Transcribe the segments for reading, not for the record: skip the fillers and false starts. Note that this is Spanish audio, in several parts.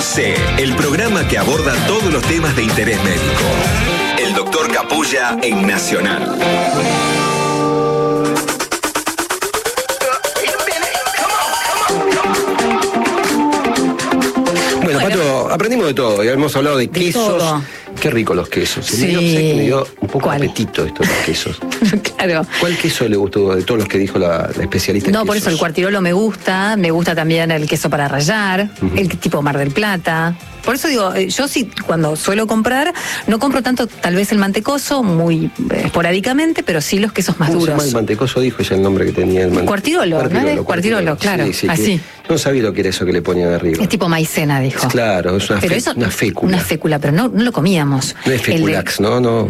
C, el programa que aborda todos los temas de interés médico. El doctor Capulla en Nacional. Bueno, Pato, aprendimos de todo. Ya hemos hablado de quesos. Todo. Qué rico los quesos. Sí. Me dio un poco ¿Cuál? apetito esto de los quesos. Claro. ¿Cuál queso le gustó de todos los que dijo la especialista en No, por eso el quesos? Cuartirolo me gusta también el queso para rallar, el tipo Mar del Plata. Por eso digo, yo sí, cuando suelo comprar, no compro tanto tal vez el mantecoso, muy esporádicamente, pero sí los quesos más ¿Cómo se llama duros. el mantecoso? Dijo ya el nombre que tenía el mantecoso. Cuartirolo, ¿no? Cuartirolo, claro, Sí, así. No sabía lo que era eso que le ponían arriba. Es tipo maicena, dijo. Claro, es una, Pero eso, una fécula. Una fécula, pero no lo comíamos. No es feculax, ¿no? No.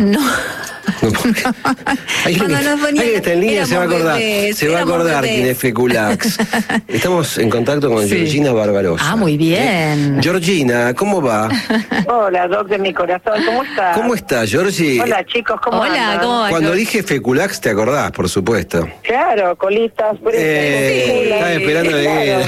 Alguien que está en línea se va a acordar. Se va a acordar quién es Feculax. Estamos en contacto con Sí. Georgina Barbarossa. Ah, muy bien. Georgina, ¿cómo va? Hola, Doc de mi corazón, ¿cómo estás? ¿Cómo estás, Georgi? Hola, chicos, ¿cómo Hola, andan? ¿cómo va? Cuando Georgi? dije Feculax, te acordás, por supuesto. Claro, colitas. Estaba esperando de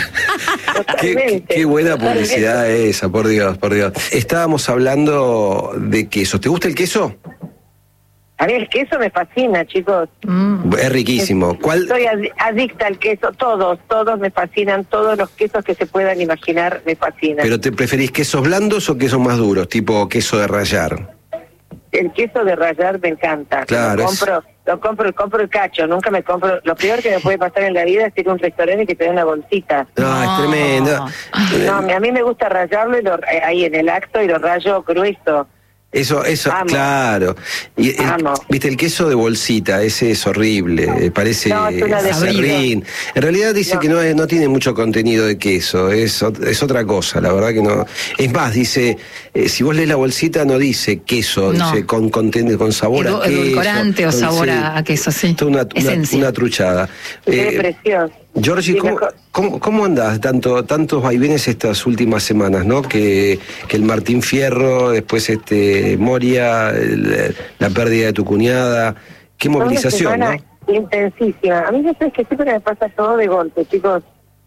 qué buena publicidad esa, por Dios, por Dios. Estábamos hablando de quesos. ¿Te gusta el queso? A mí el queso me fascina, chicos. Es riquísimo. ¿Cuál? Soy adicta al queso, todos me fascinan, todos los quesos que se puedan imaginar me fascinan. ¿Pero te preferís quesos blandos o quesos más duros, tipo queso de rallar? El queso de rallar me encanta. Claro, compro el cacho, nunca me compro. Lo peor que me puede pasar en la vida es ir a un restaurante y que te den una bolsita. No, es tremendo. No, a mí me gusta rallarlo ahí en el acto y lo rayo grueso. Eso, Amo. claro. Y Amo. viste, el queso de bolsita, ese es horrible, parece No, es una aserrín. En realidad dice que no tiene mucho contenido de queso, es otra cosa, la verdad que no. Es más, dice, si vos lees la bolsita no dice queso, No. dice con sabor a queso. Edulcorante o con- sabor sí. a queso, sí. Esto es Esencia. una truchada. Qué precioso. Georgi, Sí, ¿cómo andás? Tantos vaivenes estas últimas semanas, ¿no? Que el Martín Fierro, después Moria, la pérdida de tu cuñada. Qué movilización, Una ¿no? semana intensísima. A mí me parece que siempre me pasa todo de golpe, chicos.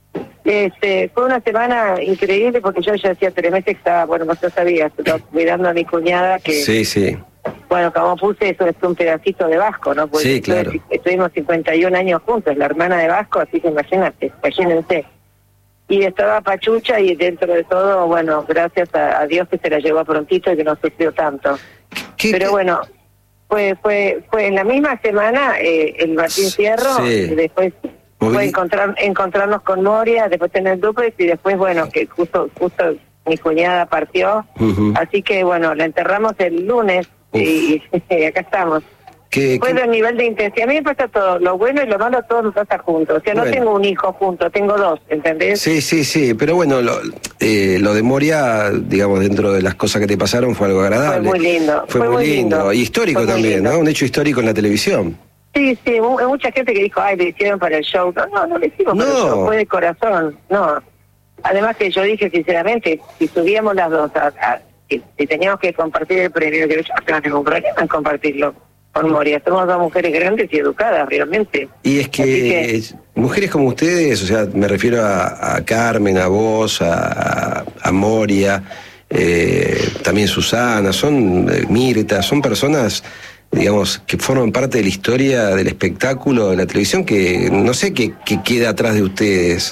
Fue una semana increíble porque yo ya hacía 3 meses que estaba, bueno, vos no sabías, estaba cuidando a mi cuñada que... Sí. Bueno, como puse, eso es un pedacito de Vasco, ¿no? Porque Sí, claro. Estuvimos 51 años juntos, la hermana de Vasco, así que imagínense. Y estaba pachucha y dentro de todo, bueno, gracias a Dios que se la llevó prontito y que no sufrió tanto. Pero bueno, fue en la misma semana el Martín Fierro, Sí. y después fue encontrarnos con Moria, después tener duplex y después, bueno, que justo mi cuñada partió. Ujú. Así que, bueno, la enterramos el lunes. Y acá estamos. Fue del nivel de intensidad. A mí me pasa todo, lo bueno y lo malo, todo me pasa juntos. O sea, no tengo un hijo junto, tengo 2, ¿entendés? Sí, pero bueno, lo de Moria, digamos, dentro de las cosas que te pasaron fue algo agradable. Fue muy lindo. Fue muy lindo. Y histórico también, ¿no? Un hecho histórico en la televisión. Sí, hay mucha gente que dijo, lo hicieron para el show. No lo hicimos para el show, fue de corazón. No. Además que yo dije, sinceramente, si subíamos las dos, si teníamos que compartir el premio, que yo no tengo ningún problema en compartirlo con Moria. Somos 2 mujeres grandes y educadas, realmente. Y es que mujeres como ustedes, o sea, me refiero a Carmen, a vos, a Moria, también Susana, Mirta, son personas, digamos, que forman parte de la historia del espectáculo, de la televisión, que no sé qué queda atrás de ustedes.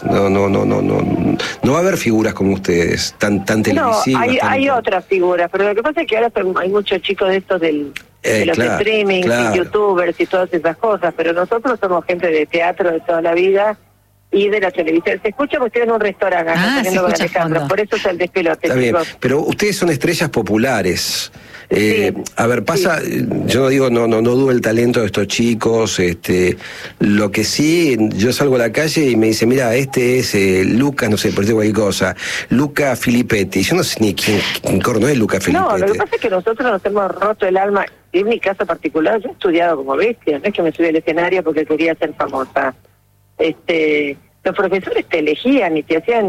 No va a haber figuras como ustedes, tan televisivas. No, hay otras figuras, pero lo que pasa es que ahora hay muchos chicos de estos de los streaming, youtubers y todas esas cosas, pero nosotros somos gente de teatro de toda la vida y de la televisión. Se escucha porque estoy en un restaurante acá saliendo con Alejandro, por eso es el despelote. Está bien, pero ustedes son estrellas populares. A ver, pasa, yo no digo, no dudo el talento de estos chicos, lo que sí, yo salgo a la calle y me dice, mira, este es Lucas, no sé, por decir cualquier cosa, Luca Filippetti, yo no sé ni quién corno es Luca Filippetti. No, lo que pasa es que nosotros nos hemos roto el alma, en mi caso particular, yo he estudiado como bestia, no es que me subí al escenario porque quería ser famosa. Los profesores te elegían y te hacían